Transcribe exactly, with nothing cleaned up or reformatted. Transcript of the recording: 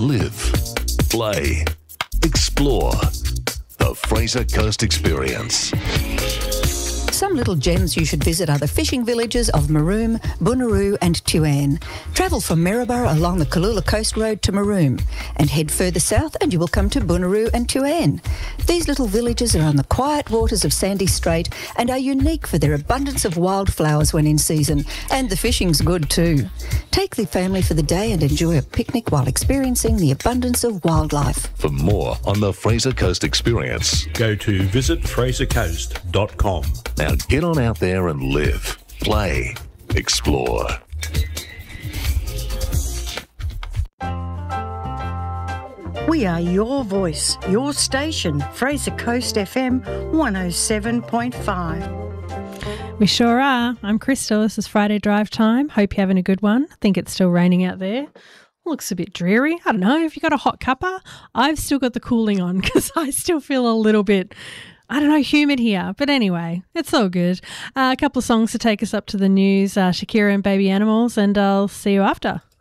live, play, explore. The Fraser Coast Experience. Some little gems you should visit are the fishing villages of Maroom, Bunuroo and Tuan. Travel from Maryborough along the Kalula Coast Road to Maroom and head further south and you will come to Bunuroo and Tuan. These little villages are on the quiet waters of Sandy Strait and are unique for their abundance of wildflowers when in season, and the fishing's good too. Take the family for the day and enjoy a picnic while experiencing the abundance of wildlife. For more on the Fraser Coast Experience, go to visit fraser coast dot com. Now get on out there and live, play, explore. We are your voice, your station, Fraser Coast F M one oh seven point five. We sure are. I'm Crystal. This is Friday Drive Time. Hope you're having a good one. I think it's still raining out there. Looks a bit dreary. I don't know. Have you got a hot cuppa? I've still got the cooling on because I still feel a little bit, I don't know, humid here. But anyway, it's all good. Uh, a couple of songs to take us up to the news. Uh, Shakira and Baby Animals, and I'll see you after.